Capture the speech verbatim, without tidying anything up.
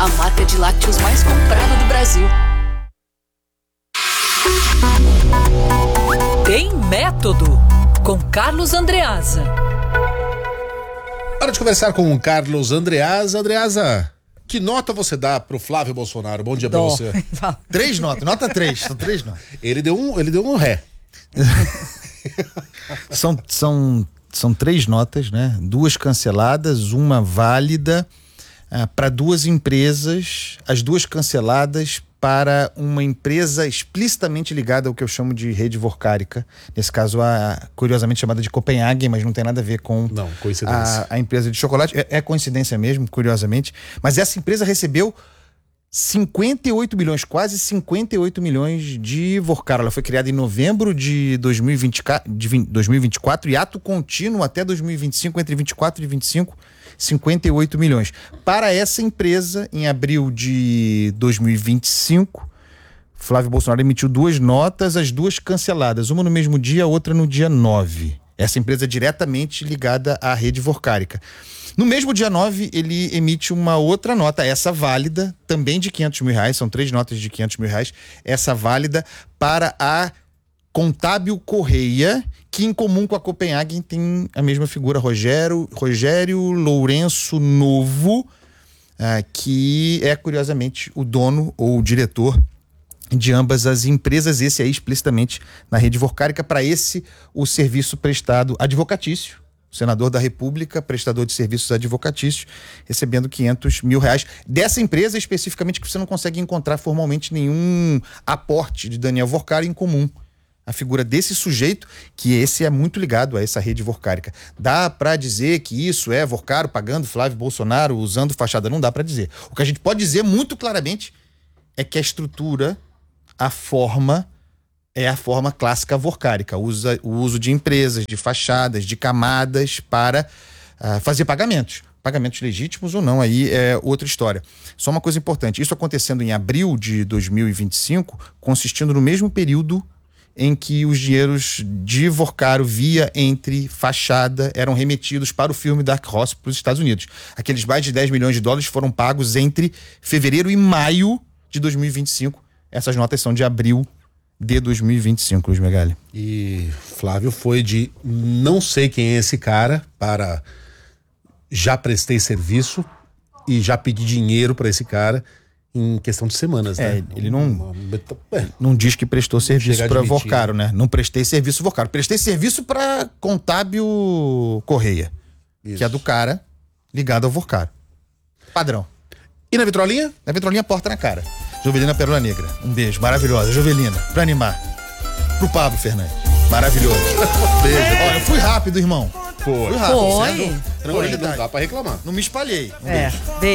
a marca de lácteos mais comprada do Brasil. Tem Método, com Carlos Andreasa. Hora de conversar com o Carlos Andreasa. Andreasa, que nota você dá pro Flávio Bolsonaro? Bom dia pra Dó. você. Três notas, nota três, são três notas. Ele deu um, ele deu um ré. São, são, são três notas, né? Duas canceladas, uma válida ah, para duas empresas, as duas canceladas para uma empresa explicitamente ligada ao que eu chamo de rede vorkárica. Nesse caso, a, curiosamente chamada de Copenhagen, mas não tem nada a ver com Não, coincidência. a, a empresa de chocolate. É, é coincidência mesmo, curiosamente. Mas essa empresa recebeu cinquenta e oito milhões, quase cinquenta e oito milhões de Vorkaro. Ela foi criada em novembro de dois mil e vinte, de dois mil e vinte e quatro e ato contínuo até dois mil e vinte e cinco, entre vinte e quatro e vinte e cinco, cinquenta e oito milhões. Para essa empresa, em abril de dois mil e vinte e cinco, Flávio Bolsonaro emitiu duas notas, as duas canceladas, uma no mesmo dia, outra no dia nove. Essa empresa é diretamente ligada à rede vorkárica. No mesmo dia nove, ele emite uma outra nota, essa válida, também de quinhentos mil reais, são três notas de quinhentos mil reais, essa válida para a Contábil Correia, que em comum com a Copenhagen tem a mesma figura, Rogério, Rogério Lourenço Novo, ah, que é, curiosamente, o dono ou o diretor de ambas as empresas, esse aí explicitamente na rede vorkárica. Para esse, o serviço prestado advocatício, senador da República, prestador de serviços advocatícios, recebendo quinhentos mil reais. Dessa empresa especificamente, que você não consegue encontrar formalmente nenhum aporte de Daniel Vorkaro em comum. A figura desse sujeito, que esse é muito ligado a essa rede vorkárica. Dá para dizer que isso é Vorkaro pagando Flávio Bolsonaro, usando fachada? Não dá para dizer. O que a gente pode dizer muito claramente é que a estrutura, a forma, é a forma clássica vorkárica, usa o uso de empresas, de fachadas, de camadas para uh, fazer pagamentos. Pagamentos legítimos ou não, aí é outra história. Só uma coisa importante, isso acontecendo em abril de dois mil e vinte e cinco, consistindo no mesmo período em que os dinheiros de Vorkaro via entre fachada eram remetidos para o filme Dark Horse para os Estados Unidos. Aqueles mais de dez milhões de dólares foram pagos entre fevereiro e maio de dois mil e vinte e cinco. Essas notas são de abril de dois mil e vinte e cinco, Luiz Megali. E Flávio foi de não sei quem é esse cara para já prestei serviço e já pedi dinheiro para esse cara em questão de semanas, É, né? ele não, É. não diz que prestou serviço Chega a para admitir, Vorkaro, né? Não prestei serviço Vorkaro. Prestei serviço para Contábil Correia, Isso. que é do cara ligado ao Vorkaro. Padrão. E na vitrolinha? Na vitrolinha, porta na cara. Jovelina Pérola Negra. Um beijo. Maravilhosa. Jovelina, pra animar. Pro Pablo Fernandes. Maravilhoso. Beijo. Ó, eu fui rápido, irmão. Foi. Fui rápido. Foi. certo? Tranquilidade. Não dá pra reclamar. Não me espalhei. Um É, beijo. beijo.